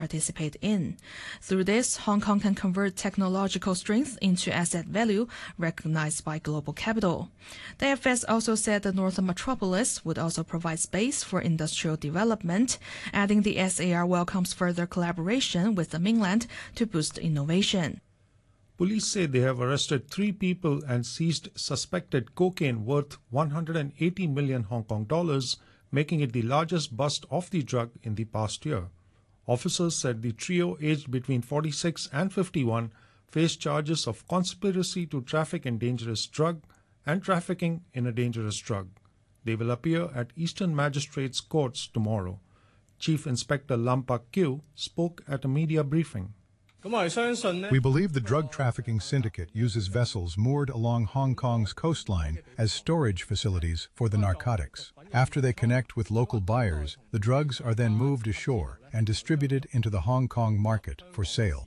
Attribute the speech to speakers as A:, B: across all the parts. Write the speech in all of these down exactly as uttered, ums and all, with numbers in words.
A: participate in. Through this, Hong Kong can convert technological strength into asset value recognized by global capital. The A F S also said the Northern Metropolis would also provide space for industrial development, adding the S A R welcomes further collaboration with the mainland to boost innovation.
B: Police say they have arrested three people and seized suspected cocaine worth one hundred eighty million Hong Kong dollars, making it the largest bust of the drug in the past year. Officers said the trio, aged between forty-six and fifty-one, faced charges of conspiracy to traffic in dangerous drug and trafficking in a dangerous drug. They will appear at Eastern Magistrates Courts tomorrow. Chief Inspector Lam Pak Kiew spoke at a media briefing.
C: We believe the drug trafficking syndicate uses vessels moored along Hong Kong's coastline as storage facilities for the narcotics. After they connect with local buyers, the drugs are then moved ashore and distributed into the Hong Kong market for sale.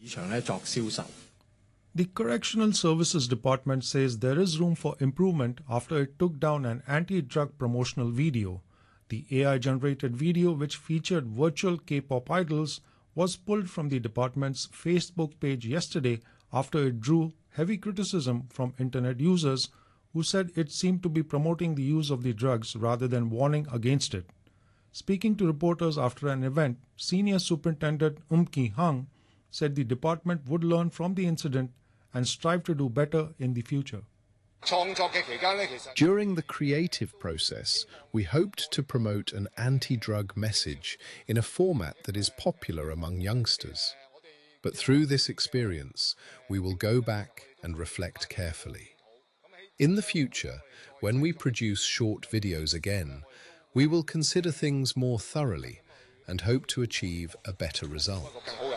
B: The Correctional Services Department says there is room for improvement after it took down an anti-drug promotional video. The A I-generated video, which featured virtual K-pop idols, was pulled from the department's Facebook page yesterday after it drew heavy criticism from internet users who said it seemed to be promoting the use of the drugs rather than warning against it. Speaking to reporters after an event, Senior Superintendent Um Ki Hang said the department would learn from the incident and strive to do better in the future.
D: During the creative process, we hoped to promote an anti-drug message in a format that is popular among youngsters. But through this experience, we will go back and reflect carefully. In the future, when we produce short videos again, we will consider things more thoroughly and hope to achieve a better result.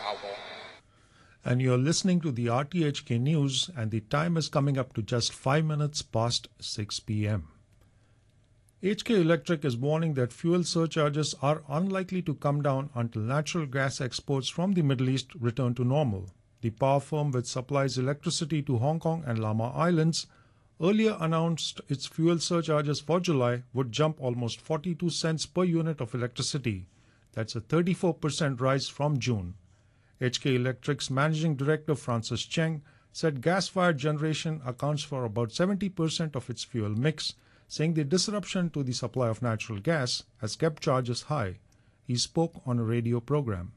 B: And you're listening to the R T H K News, and the time is coming up to just five minutes past six p m H K Electric is warning that fuel surcharges are unlikely to come down until natural gas exports from the Middle East return to normal. The power firm, which supplies electricity to Hong Kong and Lamma Islands, earlier announced its fuel surcharges for July would jump almost forty-two cents per unit of electricity. That's a thirty-four percent rise from June. H K Electric's Managing Director Francis Cheng said gas-fired generation accounts for about seventy percent of its fuel mix, saying the disruption to the supply of natural gas has kept charges high. He spoke on a radio program.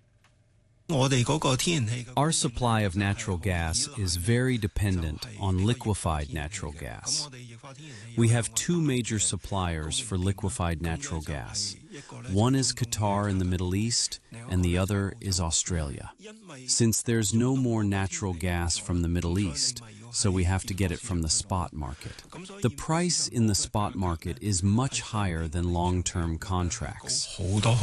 E: Our supply of natural gas is very dependent on liquefied natural gas. We have two major suppliers for liquefied natural gas. One is Qatar in the Middle East, and the other is Australia. Since there's no more natural gas from the Middle East, so we have to get it from the spot market. The price in the spot market is much higher than long-term contracts.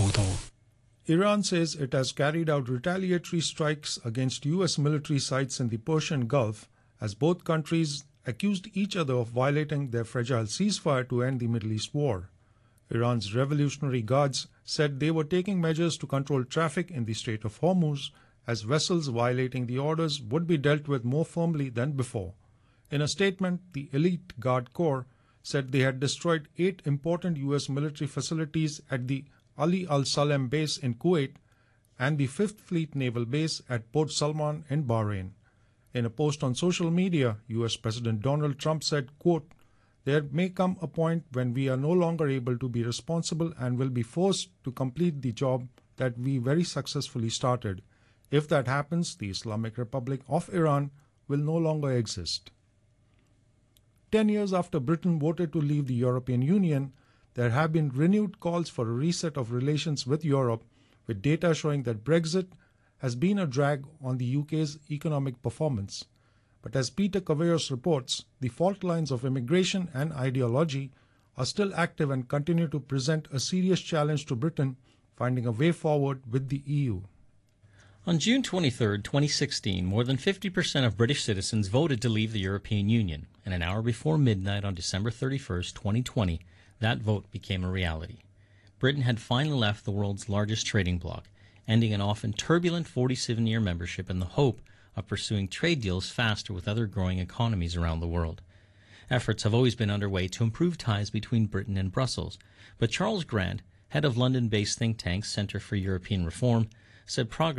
B: Iran says it has carried out retaliatory strikes against U S military sites in the Persian Gulf as both countries accused each other of violating their fragile ceasefire to end the Middle East war. Iran's Revolutionary Guards said they were taking measures to control traffic in the Strait of Hormuz, as vessels violating the orders would be dealt with more firmly than before. In a statement, the Elite Guard Corps said they had destroyed eight important U S military facilities at the Ali Al Salem base in Kuwait and the Fifth Fleet Naval Base at Port Salman in Bahrain. In a post on social media, U S President Donald Trump said, quote, "There may come a point when we are no longer able to be responsible and will be forced to complete the job that we very successfully started. If that happens, the Islamic Republic of Iran will no longer exist." Ten years after Britain voted to leave the European Union, there have been renewed calls for a reset of relations with Europe, with data showing that Brexit has been a drag on the U K's economic performance. But as Peter Caveos reports, the fault lines of immigration and ideology are still active and continue to present a serious challenge to Britain finding a way forward with the E U.
F: On June twenty-third, twenty sixteen, more than fifty percent of British citizens voted to leave the European Union, and an hour before midnight on December thirty-first, twenty twenty, that vote became a reality. Britain had finally left the world's largest trading bloc, ending an often turbulent forty-seven-year membership in the hope of pursuing trade deals faster with other growing economies around the world. Efforts have always been underway to improve ties between Britain and Brussels, but Charles Grant, head of London-based think tank Centre for European Reform, said progress